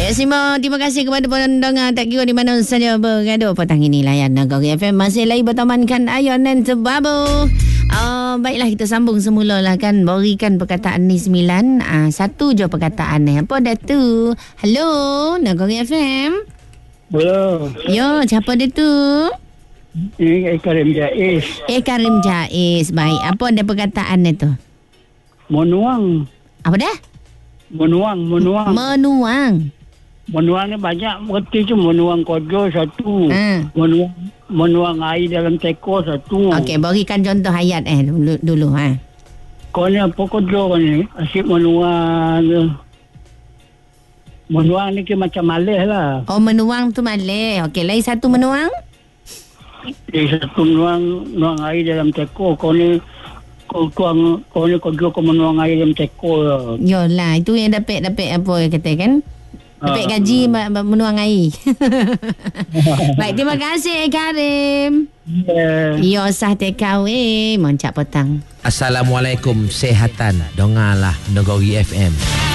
Simo, terima kasih kepada pendengar tak kira di mana saja berada petang ini layan Nagari FM masih lagi bertemankan Ayon dan Tebabu. Baiklah kita sambung semula lah kan. Berikan perkataan ni 9. Satu je perkataan ni. Apa dah tu? Hello Nagari FM. Hello. Yo, siapa dia tu? Ini Karim Jais. Karim Jais. Baik, apa dia perkataan ni tu? Menuang. Apa dah? Menuang. Menuang ni banyak berarti tu. Menuang kojo satu. Menuang air dalam teko satu. Okey, berikan contoh ayat dulu Kau ni apa kojo kau ni? Asyik menuang. Menuang ni ke macam malih lah. Oh, menuang tu malih. Okey, lain satu menuang? Satu menuang air dalam teko. Kau ni kojo kau menuang air dalam teko. Yolah, itu yang dapat apa kata kan? Dapat gaji menuang air. Baik, terima kasih Karim. Yo sah TKW Moncak petang. Assalamualaikum, sehatan. Dengarlah Nagari FM.